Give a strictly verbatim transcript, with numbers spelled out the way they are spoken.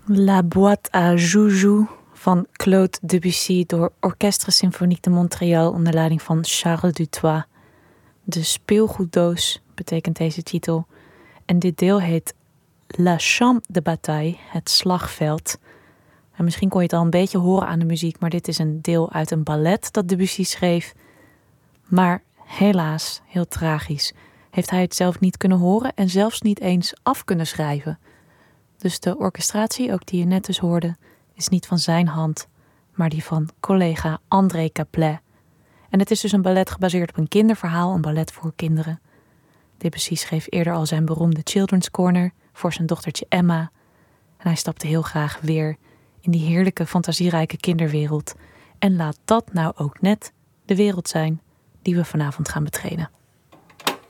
La boîte à Joujou van Claude Debussy door Orchestre Symphonique de Montréal onder leiding van Charles Dutoit. De speelgoeddoos betekent deze titel. En dit deel heet La Champ de Bataille, het slagveld. En misschien kon je het al een beetje horen aan de muziek, maar dit is een deel uit een ballet dat Debussy schreef. Maar helaas, heel tragisch, heeft hij het zelf niet kunnen horen en zelfs niet eens af kunnen schrijven. Dus de orchestratie, ook die je net dus hoorde, is niet van zijn hand, maar die van collega André Caplet. En het is dus een ballet gebaseerd op een kinderverhaal, een ballet voor kinderen. Debussy schreef eerder al zijn beroemde Children's Corner voor zijn dochtertje Emma. En hij stapte heel graag weer in die heerlijke, fantasierijke kinderwereld. En laat dat nou ook net de wereld zijn die we vanavond gaan betreden.